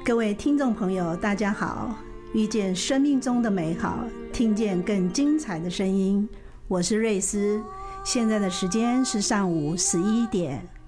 各位听众朋友大家好，遇见生命中的美好，听见更精彩的声音，我是瑞斯。现在的时间是上午11点，